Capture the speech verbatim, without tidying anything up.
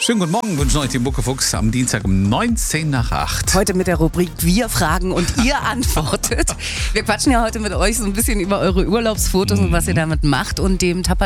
Schönen guten Morgen, wünschen euch die Muckefuchs am Dienstag um neunzehn nach acht. Heute mit der Rubrik Wir fragen und ihr antwortet. Wir quatschen ja heute mit euch so ein bisschen über eure Urlaubsfotos mhm. und was ihr damit macht und dem Tapper